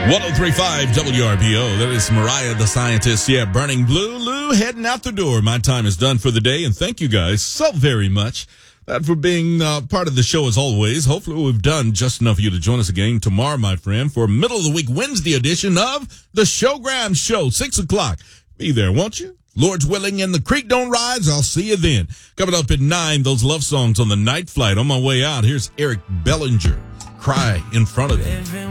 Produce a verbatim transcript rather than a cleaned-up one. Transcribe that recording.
one oh three point five W R B O. That is Mariah the Scientist. Yeah, Burning Blue. Lou heading out the door. My time is done for the day, and thank you guys so very much uh, for being uh, part of the show as always. Hopefully we've done just enough for you to join us again tomorrow, my friend, for middle of the week Wednesday edition of the Showgram Show, six o'clock. Be there, won't you? Lord's willing, and the creek don't rise. I'll see you then. Coming up at nine, those love songs on the night flight. On my way out, here's Eric Bellinger, Cry in Front of You.